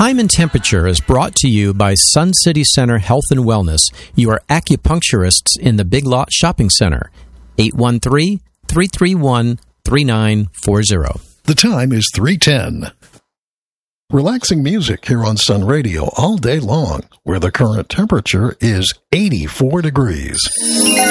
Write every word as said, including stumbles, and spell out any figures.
Time and Temperature is brought to you by Sun City Center Health and Wellness, your acupuncturists in the Big Lot Shopping Center. eight one three, three three one, three nine four zero. The time is three ten. Relaxing music here on Sun Radio all day long, where the current temperature is eighty-four degrees.